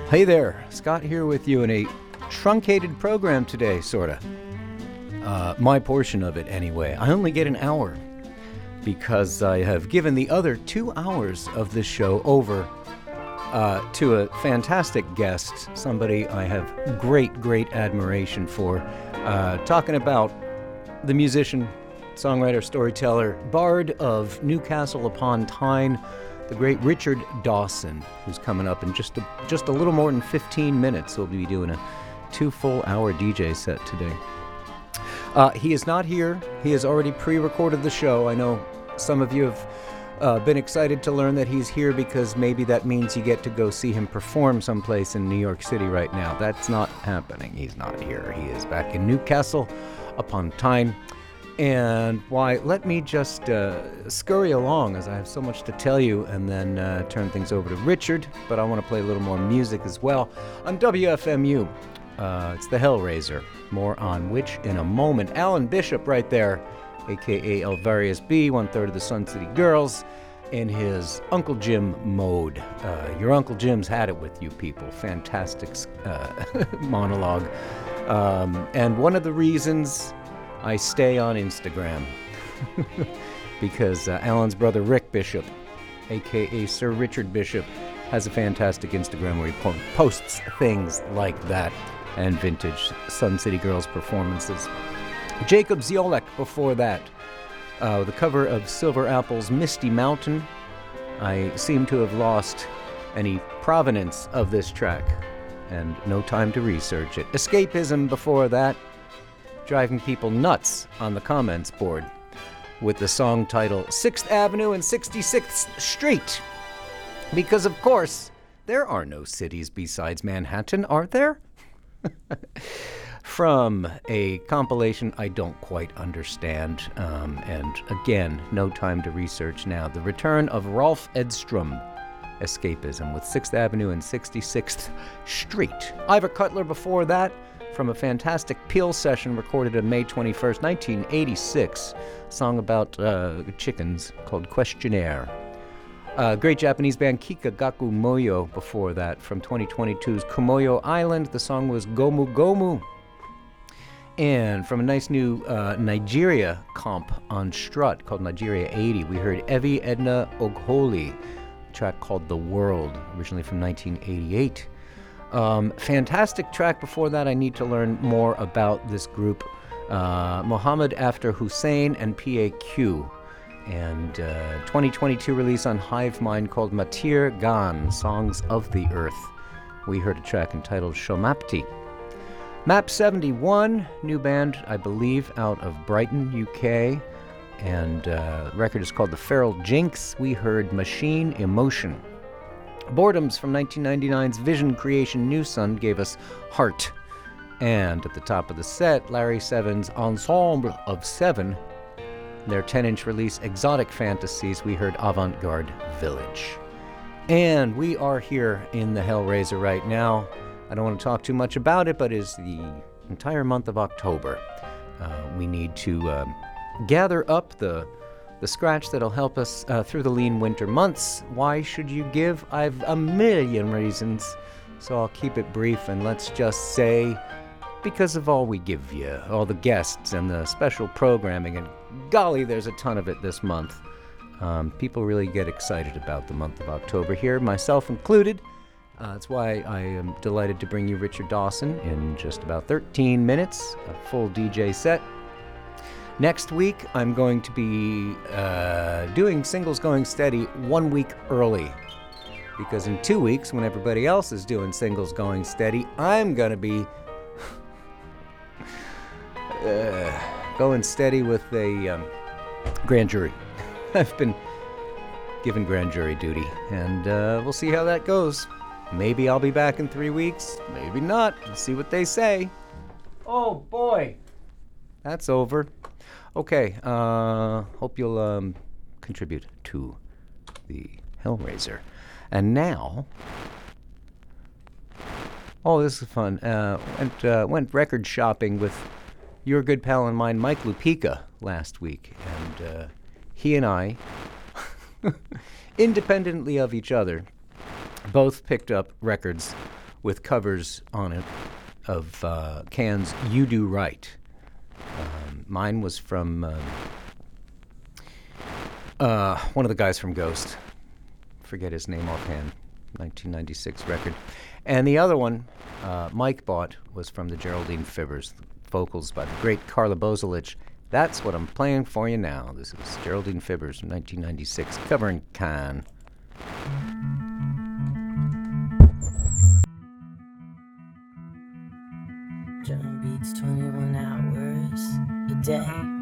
Hey there, Scott here with you in a truncated program today, sorta. My portion of it, anyway. I only get an hour because I have given the other 2 hours of this show over to a fantastic guest, somebody I have great admiration for, talking about the musician, songwriter, storyteller, bard of Newcastle upon Tyne, the great Richard Dawson, who's coming up in just a little more than 15 minutes. He'll be doing a 2 full-hour DJ set today. He is not here. He has already pre-recorded the show. I know some of you have been excited to learn that he's here because maybe that means you get to go see him perform someplace in New York City right now. That's not happening. He's not here. He is back in Newcastle upon Tyne. And why, let me just scurry along as I have so much to tell you and then turn things over to Richard, but I want to play a little more music as well on WFMU. It's the Hellraiser, more on which in a moment. Alan Bishop right there, a.k.a. Alvarius B., 1/3 of the Sun City Girls, in his Uncle Jim mode. Your Uncle Jim's had it with you people. Fantastic monologue. And one of the reasons I stay on Instagram because Alan's brother Rick Bishop, a.k.a. Sir Richard Bishop, has a fantastic Instagram where he posts things like that and vintage Sun City Girls performances. Jacob Ziolek before that, the cover of Silver Apple's Misty Mountain. I seem to have lost any provenance of this track and no time to research it. Escapism before that, driving people nuts on the comments board with the song title 6th Avenue and 66th Street. Because, of course, there are no cities besides Manhattan, are there? From a compilation I don't quite understand, and again, no time to research now. The return of Rolf Edstrom, Escapism, with 6th Avenue and 66th Street. Ivor Cutler before that, from a fantastic Peel session recorded on May 21st, 1986, a song about chickens called Questionnaire. Great Japanese band Kika Gaku Moyo before that, from 2022's Kumoyo Island. The song was Gomu Gomu. And from a nice new Nigeria comp on Strut called Nigeria 80, we heard Evie Edna Ogholi, a track called The World, originally from 1988. Fantastic track before that. I need to learn more about this group. Muhammad After Hussein and PAQ. And 2022 release on Hive Mind called Matir Gan, Songs of the Earth. We heard a track entitled Shomapti. Map 71, new band, I believe, out of Brighton, UK. And the record is called The Feral Jinx. We heard Machine Emotion. Boredoms from 1999's Vision Creation New Sun gave us Heart. And at the top of the set, Larry Seven's Ensemble of Seven, their 10-inch release Exotic Fantasies, we heard Avant-Garde Village. And we are here in the Hellraiser right now. I don't want to talk too much about it, but it is the entire month of October. We need to gather up the scratch that'll help us through the lean winter months. Why should you give? I've a million reasons, so I'll keep it brief and let's just say because of all we give you, all the guests and the special programming, and golly, there's a ton of it this month. People really get excited about the month of October here, myself included. That's why I am delighted to bring you Richard Dawson in just about 13 minutes, a full DJ set. Next week, I'm going to be doing Singles Going Steady 1 week early. Because in 2 weeks, when everybody else is doing Singles Going Steady, I'm going to be going steady with a grand jury. I've been given grand jury duty, and we'll see how that goes. Maybe I'll be back in 3 weeks, maybe not. We'll see what they say. Oh boy, that's over. Okay, hope you'll contribute to the Hellraiser. And now, oh, this is fun. Went record shopping with your good pal and mine, Mike Lupica, last week. And he and I, independently of each other, both picked up records with covers on it of Can's You Do Right. Mine was from one of the guys from Ghost. Forget his name offhand. 1996 record. And the other one Mike bought was from the Geraldine Fibbers, vocals by the great Carla Bozulich. That's what I'm playing for you now. This is Geraldine Fibbers from 1996, covering Can. Drum beats 21 hours a day.